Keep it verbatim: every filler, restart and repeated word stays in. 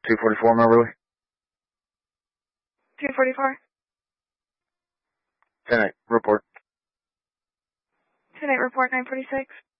two forty-four, Moberly. two forty-four. ten eight, report. ten eight, report nine forty-six.